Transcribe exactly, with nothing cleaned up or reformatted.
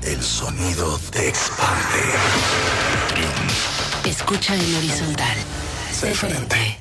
El sonido te expande. Escucha en horizontal. Sé diferente.